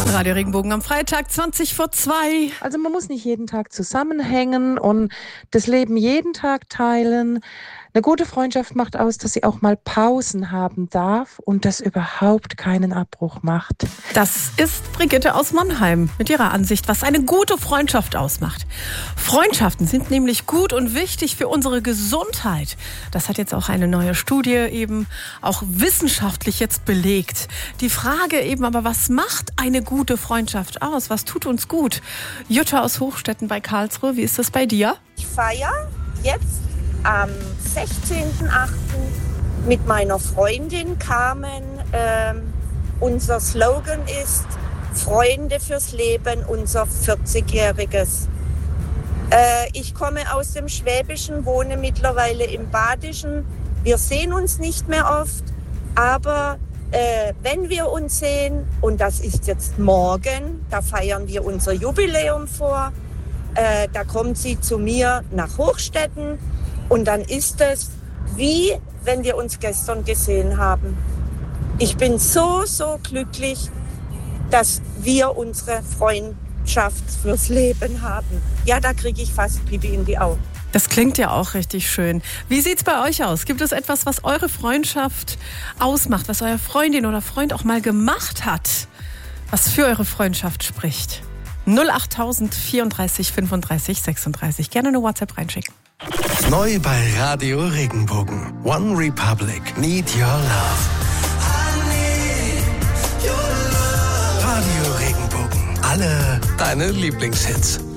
Radio Regenbogen am Freitag, 20:02. Also man muss nicht jeden Tag zusammenhängen und das Leben jeden Tag teilen. Eine gute Freundschaft macht aus, dass sie auch mal Pausen haben darf und das überhaupt keinen Abbruch macht. Das ist Brigitte aus Monheim mit ihrer Ansicht, was eine gute Freundschaft ausmacht. Freundschaften sind nämlich gut und wichtig für unsere Gesundheit. Das hat jetzt auch eine neue Studie eben auch wissenschaftlich jetzt belegt. Die Frage eben aber, was macht eine gute Freundschaft aus? Was tut uns gut? Jutta aus Hochstetten bei Karlsruhe, wie ist das bei dir? Ich feiere jetzt am 16.08. mit meiner Freundin Carmen. Unser Slogan ist Freunde fürs Leben, unser 40-jähriges. Ich komme aus dem Schwäbischen, wohne mittlerweile im Badischen. Wir sehen uns nicht mehr oft, aber wenn wir uns sehen, und das ist jetzt morgen, da feiern wir unser Jubiläum vor, da kommt sie zu mir nach Hochstetten. Und dann ist es wie, wenn wir uns gestern gesehen haben. Ich bin so glücklich, dass wir unsere Freundschaft fürs Leben haben. Ja, da kriege ich fast Pipi in die Augen. Das klingt ja auch richtig schön. Wie sieht's bei euch aus? Gibt es etwas, was eure Freundschaft ausmacht, was euer Freundin oder Freund auch mal gemacht hat, was für eure Freundschaft spricht? 08000 34 35 36. Gerne eine WhatsApp reinschicken. Neu bei Radio Regenbogen. One Republic, Need Your Love. Radio Regenbogen. Alle deine Lieblingshits.